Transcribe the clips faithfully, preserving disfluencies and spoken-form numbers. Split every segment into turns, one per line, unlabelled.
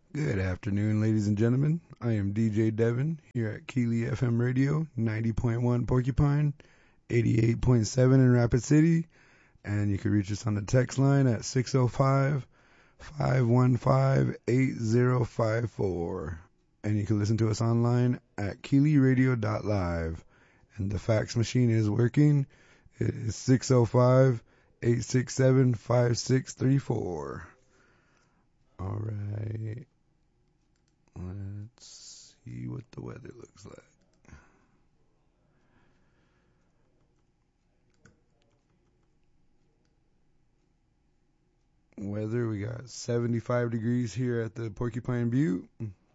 Good afternoon, ladies and gentlemen. I am D J Devin here at Keeley F M Radio, ninety point one Porcupine, eighty-eight point seven in Rapid City, and you can reach us on the text line at six oh five, five one five, eight oh five four. And you can listen to us online at keeley radio dot live. And the fax machine is working. It is six oh five, eight six seven, five six three four. All right. Let's see what the weather looks like. Weather, we got seventy-five degrees here at the Porcupine Butte.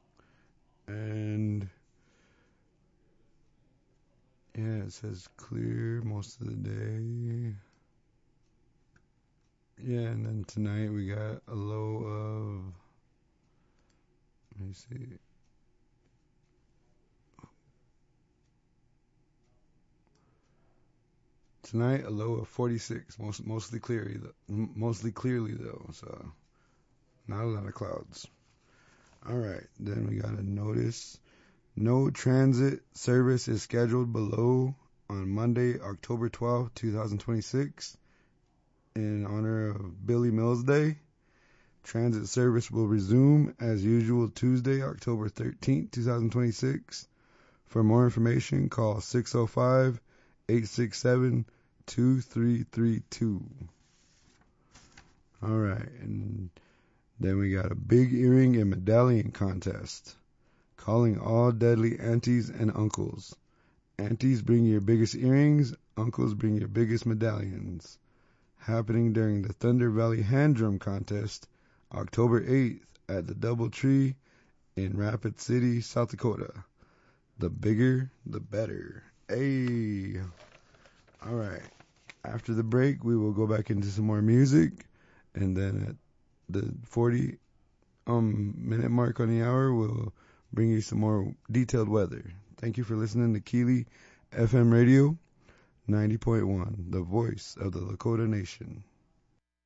And yeah, it says clear most of the day. Yeah, and then tonight we got a low of, let me see. Tonight a low of forty-six, most, mostly clearly, mostly clearly though, so not a lot of clouds. All right, then we got a notice. No transit service is scheduled below on Monday, October twelfth, twenty twenty-six, in honor of Billy Mills Day. Transit service will resume as usual Tuesday, October thirteenth, twenty twenty-six. For more information, call six oh five, eight six seven, two three three two. All right, and then we got a big earring and medallion contest. Calling all deadly aunties and uncles. Aunties, bring your biggest earrings. Uncles, bring your biggest medallions. Happening during the Thunder Valley Hand Drum Contest, October eighth at the Doubletree in Rapid City, South Dakota. The bigger, the better. Hey. All right. After the break, we will go back into some more music, and then at the forty um minute mark on the hour, we'll bring you some more detailed weather. Thank you for listening to Keeley F M Radio ninety point one, the voice of the Lakota Nation.